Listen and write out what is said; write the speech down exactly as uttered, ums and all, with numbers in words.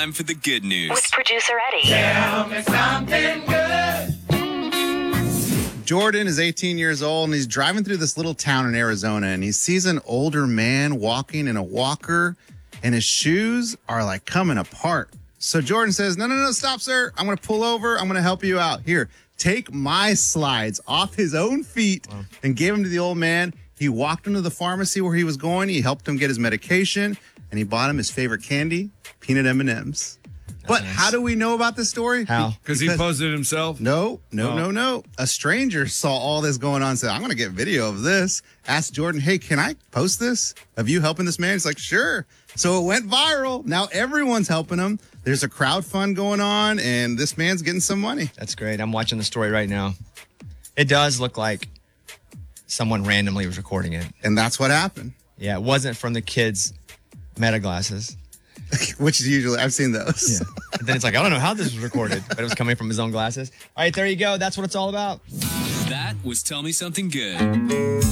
time for the good news. With producer Eddie. Tell me something good. Jordan is eighteen years old, and he's driving through this little town in Arizona, and he sees an older man walking in a walker, and his shoes are like coming apart. So Jordan says, no, no, no, stop, sir. I'm going to pull over. I'm going to help you out. Here, take my slides off his own feet wow. and gave them to the old man. He walked into the pharmacy where he was going. He helped him get his medication, and he bought him his favorite candy, peanut M and M's. But nice. How do we know about this story? How? Because he posted himself? No, no, oh. no, no. A stranger saw all this going on and said, I'm going to get video of this. Asked Jordan, hey, can I post this of you helping this man? He's like, sure. So it went viral. Now everyone's helping him. There's a crowd fund going on, and this man's getting some money. That's great. I'm watching the story right now. It does look like someone randomly was recording it. And that's what happened. Yeah, it wasn't from the kids' meta glasses. Which is usually, I've seen those. Yeah. And then it's like, I don't know how this was recorded, but it was coming from his own glasses. All right, there you go. That's what it's all about. That was Tell Me Something Good.